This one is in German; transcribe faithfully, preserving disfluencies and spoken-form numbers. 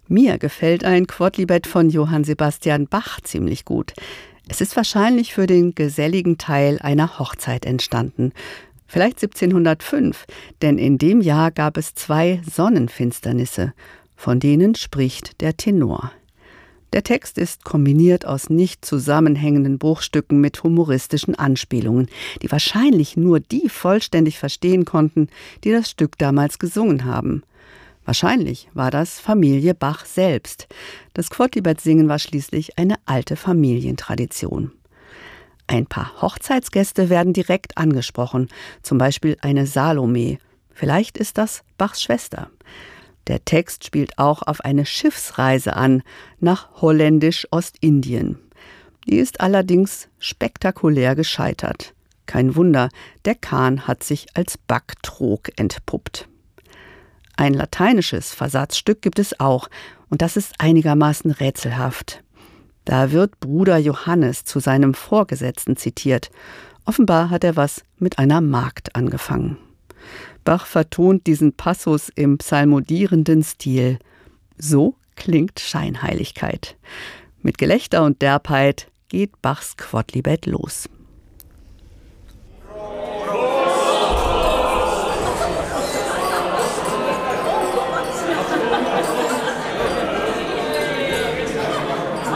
Mir gefällt ein Quodlibet von Johann Sebastian Bach ziemlich gut. Es ist wahrscheinlich für den geselligen Teil einer Hochzeit entstanden. Vielleicht siebzehnhundertfünf, denn in dem Jahr gab es zwei Sonnenfinsternisse. Von denen spricht der Tenor. Der Text ist kombiniert aus nicht zusammenhängenden Bruchstücken mit humoristischen Anspielungen, die wahrscheinlich nur die vollständig verstehen konnten, die das Stück damals gesungen haben. Wahrscheinlich war das Familie Bach selbst. Das Quodlibet-Singen war schließlich eine alte Familientradition. Ein paar Hochzeitsgäste werden direkt angesprochen, zum Beispiel eine Salome. Vielleicht ist das Bachs Schwester. Der Text spielt auch auf eine Schiffsreise an, nach Holländisch-Ostindien. Die ist allerdings spektakulär gescheitert. Kein Wunder, der Kahn hat sich als Backtrog entpuppt. Ein lateinisches Versatzstück gibt es auch, und das ist einigermaßen rätselhaft. Da wird Bruder Johannes zu seinem Vorgesetzten zitiert. Offenbar hat er was mit einer Magd angefangen. Bach vertont diesen Passus im psalmodierenden Stil. So klingt Scheinheiligkeit. Mit Gelächter und Derbheit geht Bachs Quodlibet los.